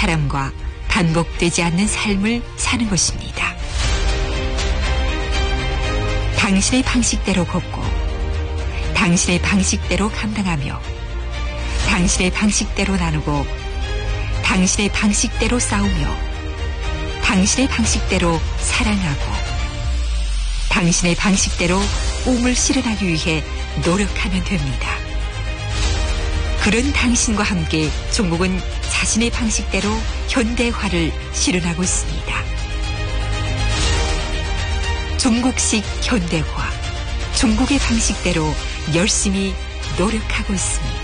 사람과 반복되지 않는 삶을 사는 것입니다. 당신의 방식대로 걷고 당신의 방식대로 감당하며 당신의 방식대로 나누고 당신의 방식대로 싸우며 당신의 방식대로 사랑하고 당신의 방식대로 꿈을 실현하기 위해 노력하면 됩니다. 그런 당신과 함께 중국은 자신의 방식대로 현대화를 실현하고 있습니다. 중국식 현대화, 중국의 방식대로 열심히 노력하고 있습니다.